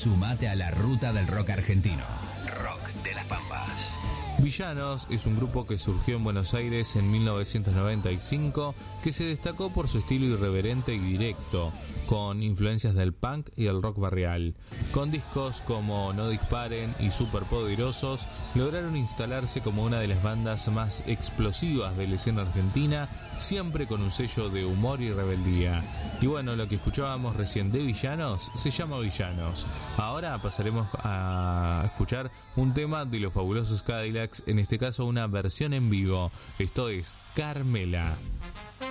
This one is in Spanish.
Sumate a la ruta del rock argentino. Rock de las Pampas. Villanos es un grupo que surgió en Buenos Aires en 1995, que se destacó por su estilo irreverente y directo, con influencias del punk y el rock barrial. Con discos como No Disparen y Superpoderosos, lograron instalarse como una de las bandas más explosivas de la escena argentina, siempre con un sello de humor y rebeldía. Y bueno, lo que escuchábamos recién de Villanos se llama Villanos. Ahora pasaremos a escuchar un tema de los Fabulosos Cadillacs, en este caso una versión en vivo. Esto es Carmela.